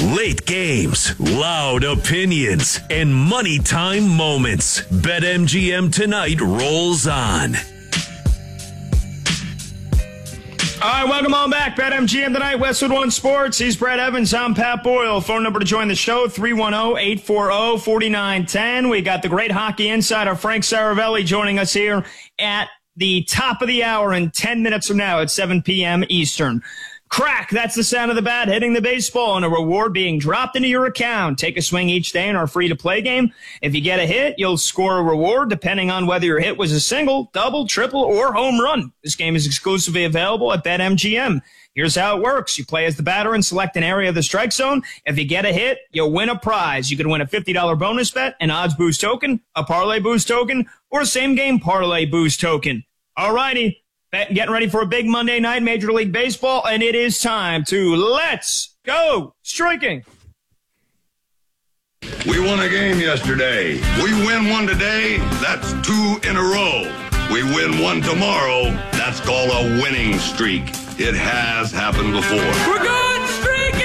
Late games, loud opinions, and money time moments. BetMGM tonight rolls on. All right, welcome on back. BetMGM tonight, Westwood One Sports. He's Brett Evans. I'm Pat Boyle. Phone number to join the show, 310-840-4910. We got the great hockey insider, Frank Saravelli, joining us here at the top of the hour in 10 minutes from now at 7 p.m. Eastern. Crack, that's the sound of the bat hitting the baseball and a reward being dropped into your account. Take a swing each day in our free-to-play game. If you get a hit, you'll score a reward depending on whether your hit was a single, double, triple, or home run. This game is exclusively available at BetMGM. Here's how it works. You play as the batter and select an area of the strike zone. If you get a hit, you'll win a prize. You can win a $50 bonus bet, an odds boost token, a parlay boost token, or a same-game parlay boost token. All righty. Getting ready for a big Monday night Major League Baseball, and it is time to Let's Go Striking. We won a game yesterday. We win one today, that's 2 in a row. We win one tomorrow, that's called a winning streak. It has happened before. We're good streaking!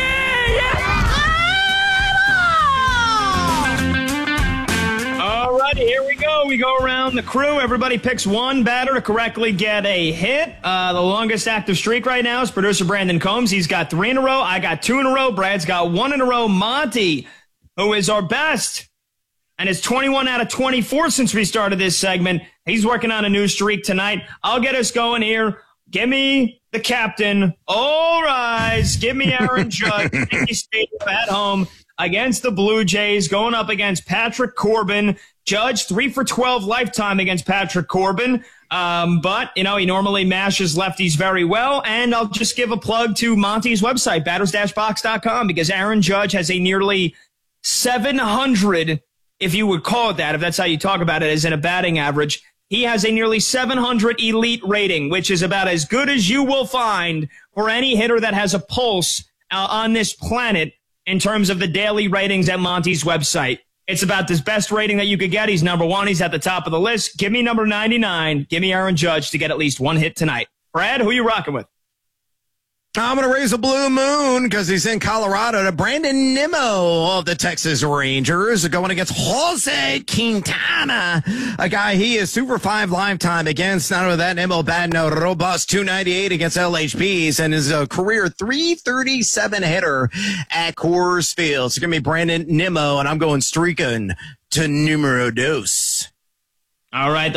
All righty, here we go. We go around the crew. Everybody picks one batter to correctly get a hit. The longest active streak right now is producer Brandon Combs. He's got 3 in a row. I got 2 in a row. Brad's got 1 in a row. Monty, who is our best, and is 21 out of 24 since we started this segment. He's working on a new streak tonight. I'll get us going here. Give me the captain. All rise. Give me Aaron Judge. Yankee Stadium at home against the Blue Jays, going up against Patrick Corbin. Judge, 3 for 12 lifetime against Patrick Corbin. But, he normally mashes lefties very well. And I'll just give a plug to Monty's website, batters-box.com, because Aaron Judge has a nearly 700, if you would call it that, if that's how you talk about it, as in a batting average. He has a nearly 700 elite rating, which is about as good as you will find for any hitter that has a pulse on this planet in terms of the daily ratings at Monty's website. It's about the best rating that you could get. He's number 1. He's at the top of the list. Give me number 99. Give me Aaron Judge to get at least 1 hit tonight. Brad, who you rocking with? I'm going to raise a blue moon because he's in Colorado to Brandon Nimmo of the Texas Rangers going against Jose Quintana, a guy he is Super 5 lifetime against. Not only that, Nimmo batting a robust 298 against LHPs and is a career 337 hitter at Coors Field. So give me Brandon Nimmo, and I'm going streaking to numero dos. All right.